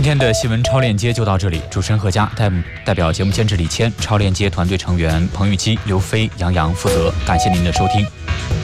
天的新闻超链接就到这里，主持人何佳，代表节目监制李谦，超链接团队成员彭玉基、刘飞、杨洋负责。感谢您的收听。